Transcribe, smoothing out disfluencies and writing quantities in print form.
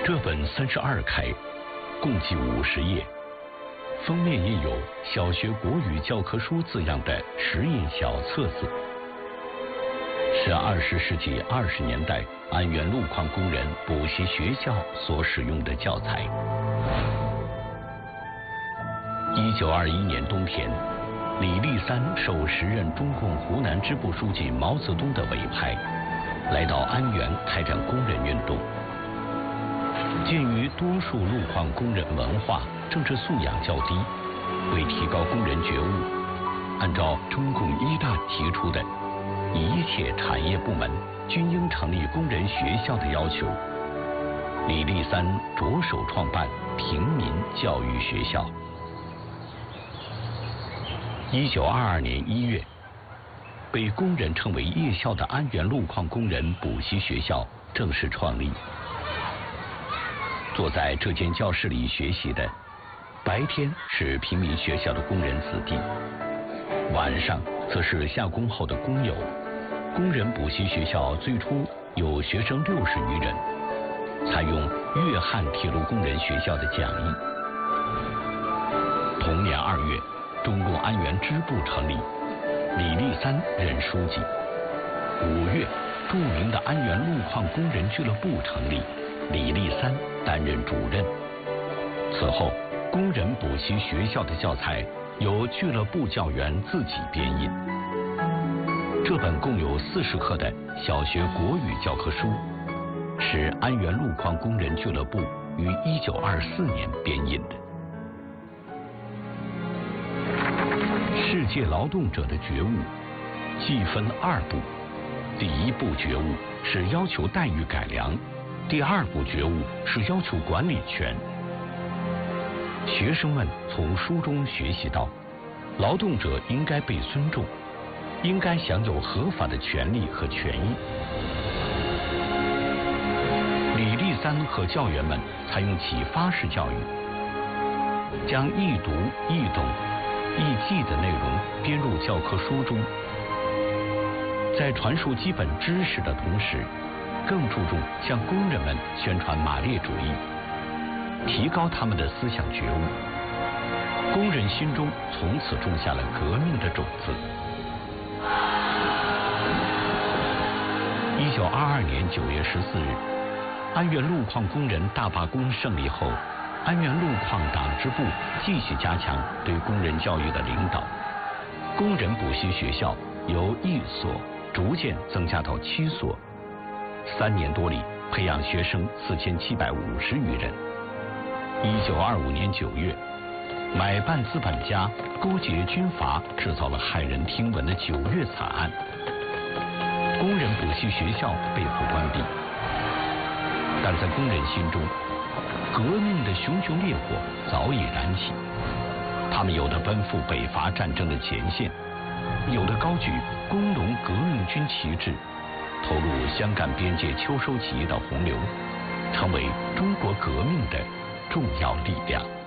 这本32开，共计50页，封面印有小学国语教科书字样的石印小册子，是20世纪20年代安源路矿工人补习学校所使用的教材。1921年冬天，李立三受时任中共湖南支部书记毛泽东的委派，来到安源开展工人运动。鉴于多数路矿工人文化、政治素养较低，为提高工人觉悟，按照中共一大提出的一切产业部门均应成立工人学校的要求，李立三着手创办平民教育学校。1922年1月，被工人称为夜校的安源路矿工人补习学校正式创立。坐在这间教室里学习的，白天是平民学校的工人子弟，晚上则是下工后的工友。工人补习学校最初有学生60余人，采用粤汉铁路工人学校的讲义。同年2月，中共安源支部成立，李立三任书记。5月，著名的安源路矿工人俱乐部成立，李立三担任主任。此后，工人补习学校的教材由俱乐部教员自己编印。这本共有40课的小学国语教科书，是安源路矿工人俱乐部于1924年编印的。世界劳动者的觉悟既分2步，第1步觉悟是要求待遇改良，第2步觉悟是要求管理权。学生们从书中学习到，劳动者应该被尊重，应该享有合法的权利和权益。李立三和教员们采用启发式教育，将易读、易懂、易记的内容编入教科书中，在传输基本知识的同时，更注重向工人们宣传马列主义，提高他们的思想觉悟。工人心中从此种下了革命的种子。1922年9月14日，安源路矿工人大罢工胜利后，安源路矿党支部继续加强对工人教育的领导，工人补习学校由1所逐渐增加到7所，3年多里培养学生4750余人。1925年9月，买办资本家勾结军阀，制造了骇人听闻的9月惨案，工人补习学校被迫关闭。但在工人心中，革命的熊熊烈火早已燃起，他们有的奔赴北伐战争的前线，有的高举工农革命军旗帜，投入湘赣边界秋收起义的洪流，成为中国革命的重要力量。